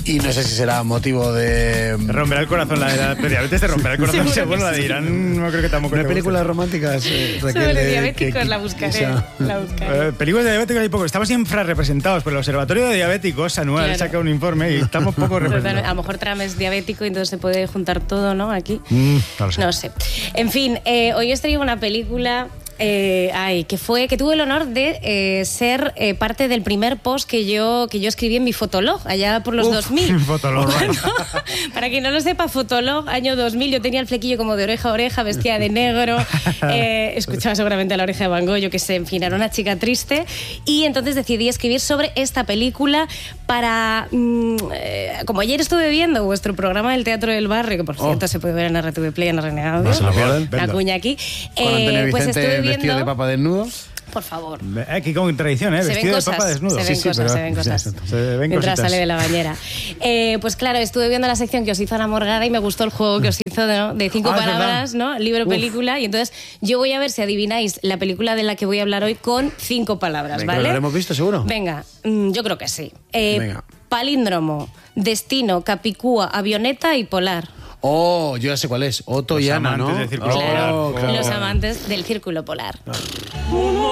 Y no sé si será motivo de... Romperá el corazón, la de la diabetes te romperá el corazón, seguro, la de Irán no creo que tampoco. ¿No hay películas románticas, Raquel? Sobre diabéticos, la buscaré. Películas de diabéticos hay poco. Estamos infrarrepresentados, pero el Observatorio de Diabéticos anual saca un informe y estamos poco representados. A lo mejor Trump es diabético y entonces se puede juntar todo, ¿no? Aquí. No sé. En fin, hoy os traigo una película... que tuve el honor de ser parte del primer post que yo escribí en mi Fotolog, allá por los 2000. Fotolog. Bueno, para quien no lo sepa, Fotolog, año 2000, yo tenía el flequillo como de oreja a oreja, vestida de negro, escuchaba seguramente La Oreja de Van Gogh, yo que sé, en fin, era una chica triste, y entonces decidí escribir sobre esta película para... como ayer estuve viendo vuestro programa del Teatro del Barrio, que por cierto se puede ver en RTV Play, en la Reina Audio, la cuña aquí, con Antonio Vicente, pues estuve vestido de papa desnudo. Por favor. Aquí con tradición, vestido de papa desnudo. Se ven cosas. Mientras sale de la bañera. Pues claro, estuve viendo la sección que os hizo Ana Morgada y me gustó el juego que os hizo de 5 palabras, ¿no? Libro, película. Y entonces yo voy a ver si adivináis la película de la que voy a hablar hoy con 5 palabras, ¿vale? ¿Lo hemos visto seguro? Venga, yo creo que sí. Palíndromo, destino, Capicúa, avioneta y polar. Oh, yo ya sé cuál es. Otto y Ana, ¿no? Los amantes del círculo polar. Los amantes del círculo polar.